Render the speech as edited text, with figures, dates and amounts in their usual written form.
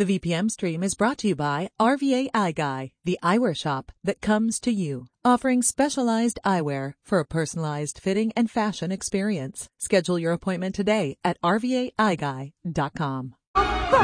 The VPM stream is brought to you by RVA Eye Guy, the eyewear shop that comes to you, offering specialized eyewear for a personalized fitting and fashion experience. Schedule your appointment today at rvaeyeguy.com.